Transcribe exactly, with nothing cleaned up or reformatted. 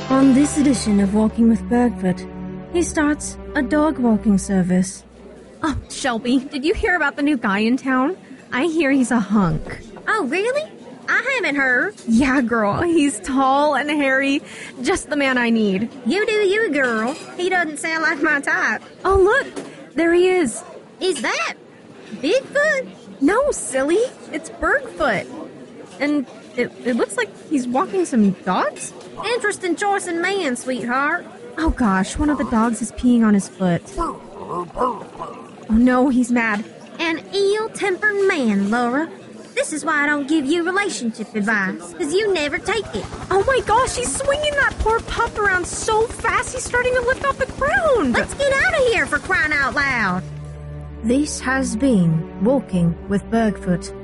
On this edition of Walking with Bergfoot, he starts a dog walking service. Oh, Shelby, did you hear about the new guy in town? I hear he's a hunk. Oh, really? I haven't heard. Yeah, girl, he's tall and hairy, just the man I need. You do you, girl. He doesn't sound like my type. Oh, look, there he is. Is that Bigfoot? No, silly, it's Bergfoot. And it, it looks like he's walking some dogs? Interesting choice in man, sweetheart. Oh gosh, one of the dogs is peeing on his foot. Oh no, he's mad. An ill-tempered man, Laura. This is why I don't give you relationship advice, because you never take it. Oh my gosh, he's swinging that poor pup around so fast he's starting to lift off the ground. Let's get out of here, for crying out loud. This has been Walking with Bergfoot.